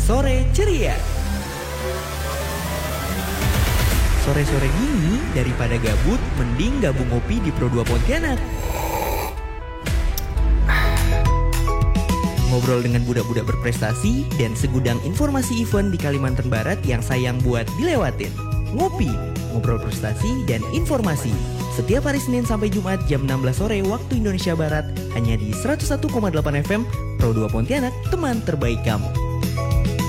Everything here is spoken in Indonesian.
Sore Ceria. Sore-sore gini daripada gabut, mending gabung ngopi di Pro 2 Pontianak. Ngobrol dengan budak-budak berprestasi dan segudang informasi event di Kalimantan Barat yang sayang buat dilewatin. Ngopi, ngobrol prestasi dan informasi. Setiap hari Senin sampai Jumat jam 16 sore waktu Indonesia Barat hanya di 101,8 FM Pro 2 Pontianak, teman terbaik kamu.